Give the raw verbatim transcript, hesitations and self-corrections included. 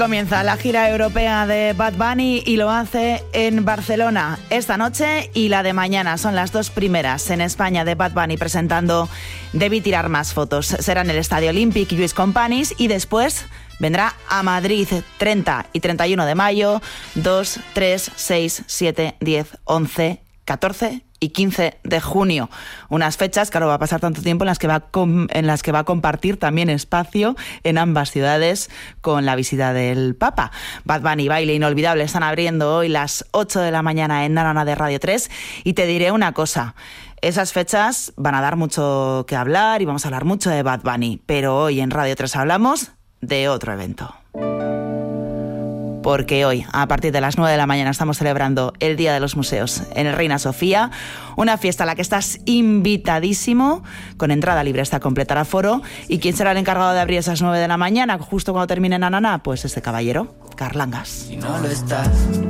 Comienza la gira europea de Bad Bunny y lo hace en Barcelona esta noche y la de mañana. Son las dos primeras en España de Bad Bunny presentando Debí tirar más fotos. Será en el Estadio Olímpic Lluís Companys y después vendrá a Madrid treinta y treinta y uno de mayo, dos, tres, seis, siete, diez, once, catorce y quince de junio. Unas fechas, claro, va a pasar tanto tiempo en las que va a com- en las que va a compartir también espacio en ambas ciudades con la visita del Papa. Bad Bunny, Baile Inolvidable están abriendo hoy las ocho de la mañana en Narana de Radio tres y te diré una cosa. Esas fechas van a dar mucho que hablar y vamos a hablar mucho de Bad Bunny, pero hoy en Radio tres hablamos de otro evento. Porque hoy, a partir de las nueve de la mañana, estamos celebrando el Día de los Museos en el Reina Sofía, una fiesta a la que estás invitadísimo, con entrada libre hasta completar aforo. ¿Y quién será el encargado de abrir esas nueve de la mañana, justo cuando termine Nananá? Pues este caballero, Carlangas. Si no lo estás,